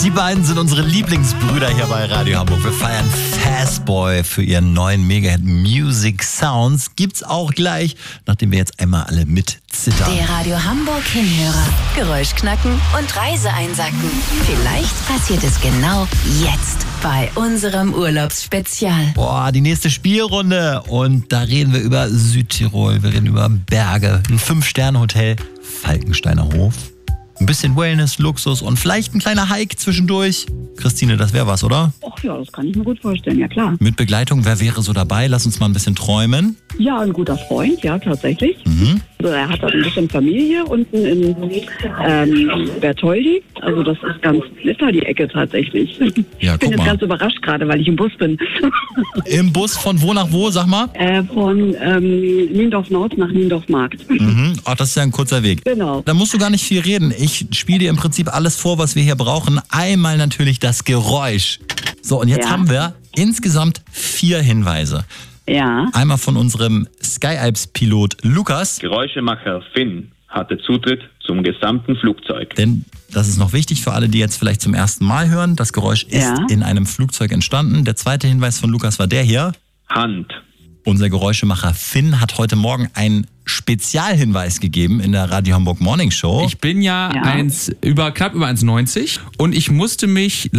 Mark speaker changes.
Speaker 1: Die beiden sind unsere Lieblingsbrüder hier bei Radio Hamburg. Wir feiern Fastboy für ihren neuen Megahit Music Sounds. Gibt's auch gleich, nachdem wir jetzt einmal alle mitzittern.
Speaker 2: Der Radio Hamburg Hinhörer. Geräusch knacken und Reise einsacken. Vielleicht passiert es genau jetzt bei unserem Urlaubsspezial.
Speaker 1: Boah, die nächste Spielrunde. Und da reden wir über Südtirol, wir reden über Berge, ein 5-Sterne-Hotel, Falkensteiner Hof. Ein bisschen Wellness, Luxus und vielleicht ein kleiner Hike zwischendurch. Christine, das wäre was, oder?
Speaker 3: Ach ja, das kann ich mir gut vorstellen, ja klar.
Speaker 1: Mit Begleitung, wer wäre so dabei? Lass uns mal ein bisschen träumen.
Speaker 3: Ja, ein guter Freund, ja, tatsächlich.
Speaker 1: Mhm.
Speaker 3: Also er hat halt ein bisschen Familie unten in Bertoldi. Also das ist ganz nett da die Ecke tatsächlich.
Speaker 1: Ja,
Speaker 3: Ich bin
Speaker 1: guck
Speaker 3: jetzt
Speaker 1: mal.
Speaker 3: ganz überrascht gerade, weil ich im Bus bin.
Speaker 1: Im Bus von wo nach wo, sag mal?
Speaker 3: Von Niendorf-Nord nach Niendorf-Markt.
Speaker 1: Mhm. Ach, das ist ja ein kurzer Weg.
Speaker 3: Genau.
Speaker 1: Da musst du gar nicht viel reden. Ich spiele dir im Prinzip alles vor, was wir hier brauchen. Einmal natürlich das Geräusch. So, und jetzt
Speaker 3: Ja.
Speaker 1: haben wir insgesamt 4 Hinweise.
Speaker 3: Ja.
Speaker 1: Einmal von unserem SkyAlps-Pilot Lukas.
Speaker 4: Geräuschemacher Finn hatte Zutritt zum gesamten Flugzeug.
Speaker 1: Denn das ist noch wichtig für alle, die jetzt vielleicht zum ersten Mal hören. Das Geräusch ist
Speaker 3: Ja.
Speaker 1: in einem Flugzeug entstanden. Der zweite Hinweis von Lukas war der hier.
Speaker 4: Hand.
Speaker 1: Unser Geräuschemacher Finn hat heute Morgen einen Spezialhinweis gegeben in der Radio Hamburg Morning Show.
Speaker 5: Ich bin ja
Speaker 3: Ja.
Speaker 5: knapp über 1,90 und ich musste mich